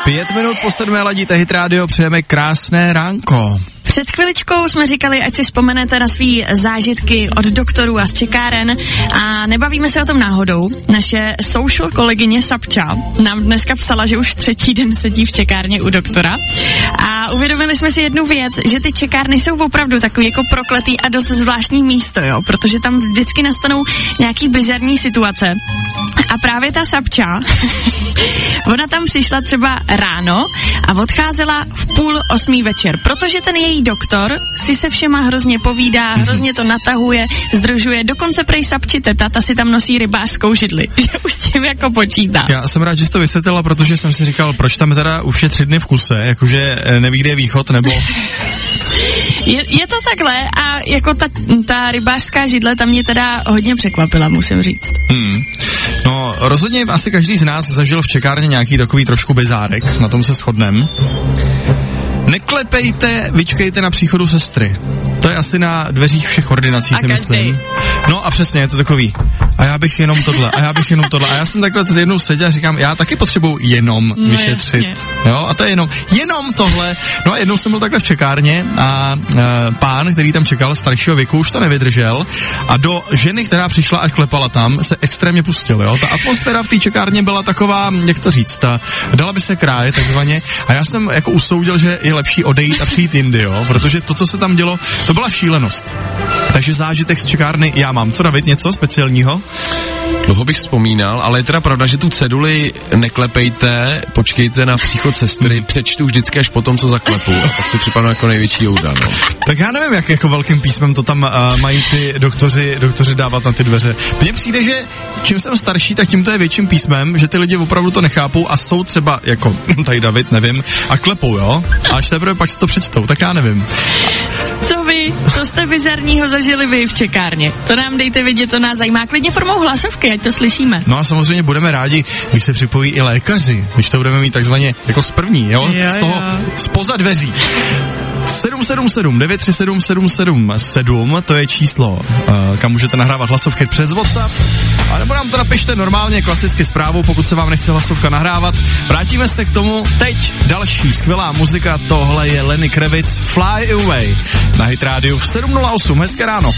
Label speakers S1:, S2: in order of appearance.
S1: 5 minut po 7 ladíte Hit Radio, přejeme krásné ránko.
S2: Před chviličkou jsme říkali, ať si vzpomenete na svý zážitky od doktorů a z čekáren a nebavíme se o tom náhodou. Naše social kolegyně Sapča nám dneska psala, že už 3. den sedí v čekárně u doktora a uvědomili jsme si jednu věc, že ty čekárny jsou opravdu takový jako prokletý a dost zvláštní místo, jo, protože tam vždycky nastanou nějaký bizarní situace. A právě ta Sapča, ona tam přišla třeba ráno a odcházela v 7:30 večer, protože ten její doktor si se všema hrozně povídá, hrozně to natahuje, združuje, dokonce prej Sapči teta, ta si tam nosí rybářskou židli, že už s tím jako počítá.
S1: Já jsem rád, že jsi to vysvětlila, protože jsem si říkal, proč tam teda už je 3 dny v kuse, jakože neví, kde je východ, nebo...
S2: Je to takhle a jako ta rybářská židle tam mě teda hodně překvapila, musím říct.
S1: No, rozhodně asi každý z nás zažil v čekárně nějaký takový trošku bizárek, na tom se shodneme. Neklepejte, vyčkejte na příchodu sestry. To je asi na dveřích všech ordinací, si myslím. No a přesně, je to takový. A já bych jenom tohle, A já jsem takhle jednou seděl a říkám, já taky potřebuji jenom vyšetřit. Jo, a to je jenom tohle. No a jednou jsem byl takhle v čekárně a pán, který tam čekal, staršího věku, už to nevydržel a do ženy, která přišla a klepala tam, se extrémně pustil, jo. Ta atmosféra v té čekárně byla taková, jak to říct, dala by se kráje takzvaně a já jsem jako usoudil, že je lepší odejít a přijít jindy, jo, protože to, co se tam dělo, to byla šílenost. Takže zážitek z čekárny já mám. Co, David, něco speciálního?
S3: Dlouho bych vzpomínal, ale je teda pravda, že tu ceduli neklepejte, počkejte na příchod sestry, přečtu vždycky až potom, co zaklepu a pak si připadnu jako největší jouda, no.
S1: Tak já nevím, jak jako velkým písmem to tam mají ty doktoři dávat na ty dveře. Mně přijde, že čím jsem starší, tak tím to je větším písmem, že ty lidi opravdu to nechápou a jsou třeba jako tady David, nevím, a klepou, jo? A až teprve pak si to přečtou, tak já nevím.
S2: Co jste bizarního zažili vy v čekárně? To nám dejte vědět, to nás zajímá. Klidně formou hlasovky, ať to slyšíme. No
S1: a samozřejmě budeme rádi, když se připojí i lékaři, když to budeme mít takzvaně jako z první, jo? Z toho, spoza dveří. 777-937-777, to je číslo, kam můžete nahrávat hlasovky přes WhatsApp, a nebo nám to napište normálně, klasicky zprávou, pokud se vám nechce hlasovka nahrávat. Vrátíme se k tomu teď, další skvělá muzika, tohle je Lenny Kravitz, Fly Away, na Hit Radio v 7:08, hezké ráno.